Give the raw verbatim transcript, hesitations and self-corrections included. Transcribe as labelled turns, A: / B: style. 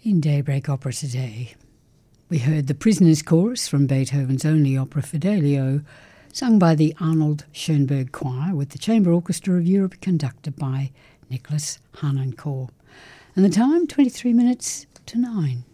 A: In Daybreak Opera today, we heard the Prisoner's Chorus from Beethoven's only opera Fidelio, sung by the Arnold Schoenberg Choir with the Chamber Orchestra of Europe conducted by Nicholas Harnoncourt. And the time, twenty-three minutes to nine.